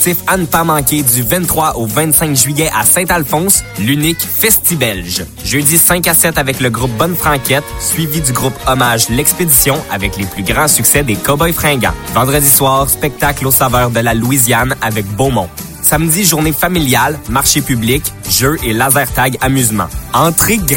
À ne pas manquer du 23 au 25 juillet à Saint-Alphonse, l'unique Festi-Belge. Jeudi 5 à 7 avec le groupe Bonne Franquette, suivi du groupe Hommage L'Expédition avec les plus grands succès des Cowboys Fringants. Vendredi soir, spectacle aux saveurs de la Louisiane avec Beaumont. Samedi, journée familiale, marché public, jeux et laser tag amusement. Entrée